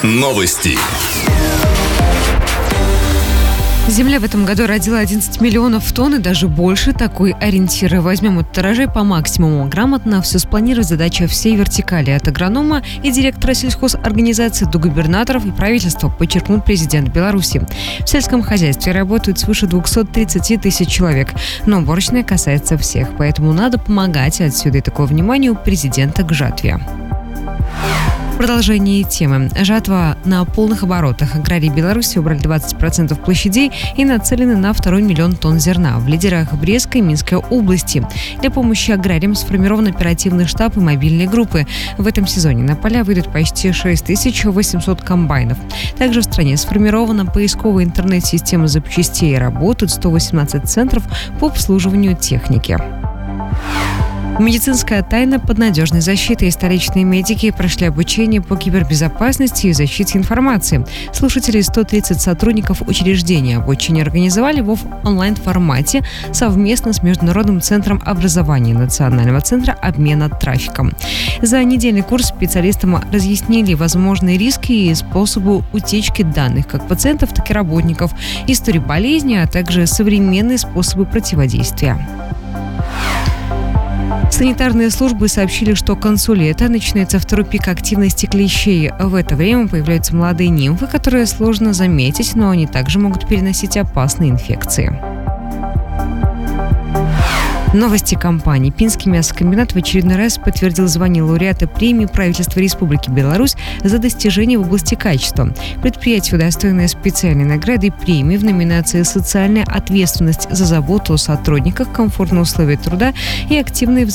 Новости. Земля в этом году родила 11 миллионов тонн и даже больше. Такой ориентир. Возьмем от урожай по максимуму. Грамотно все спланировать — задача всей вертикали. От агронома и директора сельхозорганизации до губернаторов и правительства, подчеркнул президент Беларуси. В сельском хозяйстве работают свыше 230 тысяч человек. Но уборочная касается всех. Поэтому надо помогать. Отсюда и такое внимание у президента к жатве. Продолжение темы. Жатва на полных оборотах. Аграрии Беларуси убрали 20% площадей и нацелены на 2 миллион тонн зерна. В лидерах Брестской и Минской области. Для помощи аграриям сформирован оперативный штаб и мобильные группы. В этом сезоне на поля выйдут почти 6800 комбайнов. Также в стране сформирована поисковая интернет-система запчастей. Работают 118 центров по обслуживанию техники. Медицинская тайна под надежной защитой. Столичные медики прошли обучение по кибербезопасности и защите информации. Слушатели 130 сотрудников учреждения обучение организовали в онлайн-формате совместно с Международным центром образования Национального центра обмена трафиком. За недельный курс специалистам разъяснили возможные риски и способы утечки данных как пациентов, так и работников, истории болезни, а также современные способы противодействия. Санитарные службы сообщили, что к концу лета начинается второй пик активности клещей. В это время появляются молодые нимфы, которые сложно заметить, но они также могут переносить опасные инфекции. Новости компании. Пинский мясокомбинат в очередной раз подтвердил звание лауреата премии правительства Республики Беларусь за достижения в области качества. Предприятие удостоено специальной награды и премии в номинации «Социальная ответственность за заботу о сотрудниках, комфортные условия труда и активное